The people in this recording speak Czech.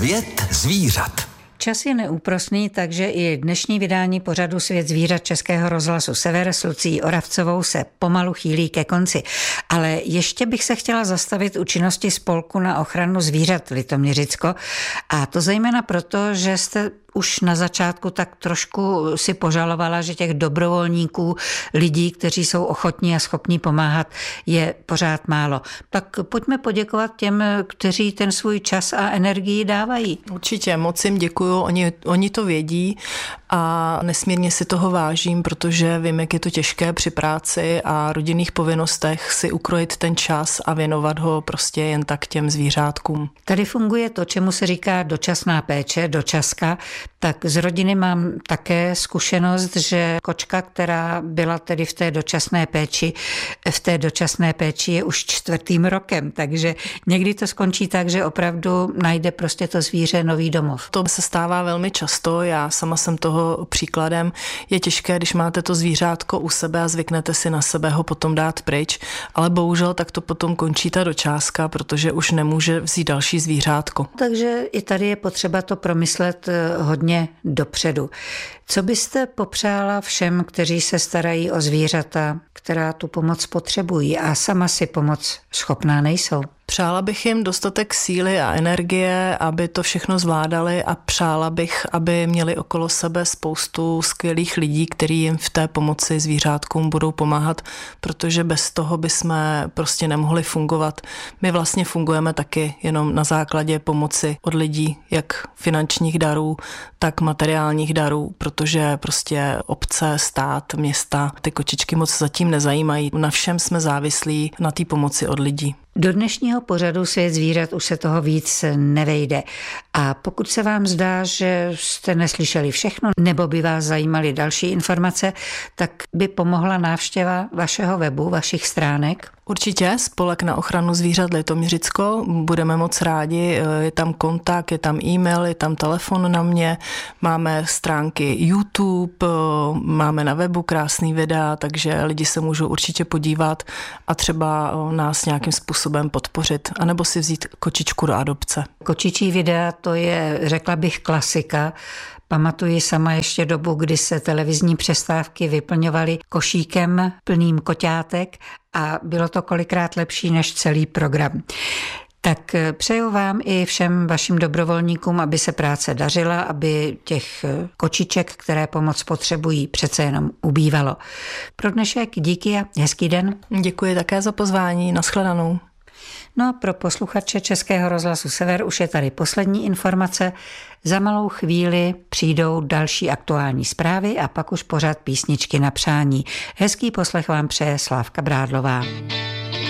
Svět zvířat. Čas je neúprosný, takže i dnešní vydání pořadu Svět zvířat Českého rozhlasu Sever s Lucií Oravcovou se pomalu chýlí ke konci. Ale ještě bych se chtěla zastavit u činnosti Spolku na ochranu zvířat Litoměřicko, a to zejména proto, že jste už na začátku tak trošku si požalovala, že těch dobrovolníků, lidí, kteří jsou ochotní a schopní pomáhat, je pořád málo. Tak pojďme poděkovat těm, kteří ten svůj čas a energii dávají. Určitě, moc jim děkuju, oni to vědí a nesmírně si toho vážím, protože vím, jak je to těžké při práci a rodinných povinnostech si ukrojit ten čas a věnovat ho prostě jen tak těm zvířátkům. Tady funguje to, čemu se říká dočasná péče, dočaska. Tak z rodiny mám také zkušenost, že kočka, která byla tedy v té dočasné péči je už 4. rokem, takže někdy to skončí tak, že opravdu najde prostě to zvíře nový domov. To se stává velmi často, já sama jsem toho příkladem. Je těžké, když máte to zvířátko u sebe a zvyknete si na sebe ho potom dát pryč, ale bohužel tak to potom končí ta dočáska, protože už nemůže vzít další zvířátko. Takže i tady je potřeba to promyslet hodně dopředu. Co byste popřála všem, kteří se starají o zvířata, která tu pomoc potřebují a sama si pomoc schopná nejsou? Přála bych jim dostatek síly a energie, aby to všechno zvládali, a přála bych, aby měli okolo sebe spoustu skvělých lidí, kteří jim v té pomoci zvířátkům budou pomáhat, protože bez toho bychom prostě nemohli fungovat. My vlastně fungujeme taky jenom na základě pomoci od lidí, jak finančních darů, tak materiálních darů, protože prostě obce, stát, města ty kočičky moc zatím nezajímají. Na všem jsme závislí na té pomoci od lidí. Do dnešního pořadu Svět zvířat už se toho víc nevejde. A pokud se vám zdá, že jste neslyšeli všechno, nebo by vás zajímaly další informace, tak by pomohla návštěva vašeho webu, vašich stránek. Určitě, Spolek na ochranu zvířat Litoměřicko, budeme moc rádi, je tam kontakt, je tam e-mail, je tam telefon na mě, máme stránky YouTube, máme na webu krásný videa, takže lidi se můžou určitě podívat a třeba nás nějakým způsobem podpořit, anebo si vzít kočičku do adopce. Kočičí videa, to je, řekla bych, klasika. Pamatuji sama ještě dobu, kdy se televizní přestávky vyplňovaly košíkem plným koťátek a bylo to kolikrát lepší než celý program. Tak přeju vám i všem vašim dobrovolníkům, aby se práce dařila, aby těch kočiček, které pomoc potřebují, přece jenom ubývalo. Pro dnešek díky a hezký den. Děkuji také za pozvání, nashledanou. No a pro posluchače Českého rozhlasu Sever už je tady poslední informace. Za malou chvíli přijdou další aktuální zprávy a pak už pořád písničky na přání. Hezký poslech vám přeje Slávka Brádlová.